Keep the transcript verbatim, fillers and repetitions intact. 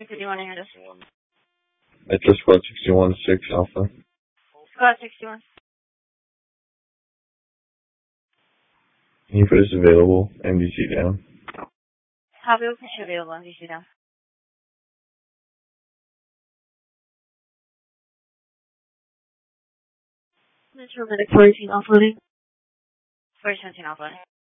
Do you want to hear this? It's a Squad sixty-one six Alpha. Squad sixty-one. Can you put us available? M D C down. Copy, we'll push you available. M D C down. This room at fourteen offloading. fourteen offloading.